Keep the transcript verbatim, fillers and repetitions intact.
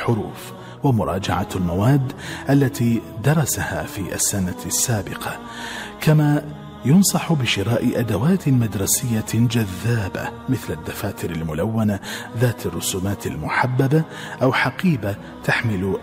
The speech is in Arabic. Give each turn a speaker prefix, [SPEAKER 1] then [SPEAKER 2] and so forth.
[SPEAKER 1] الحروف ومراجعة المواد التي درسها في السنة السابقة. كما ينصح بشراء أدوات مدرسية جذابة مثل الدفاتر الملونة ذات الرسومات المحببة أو حقيبة تحمل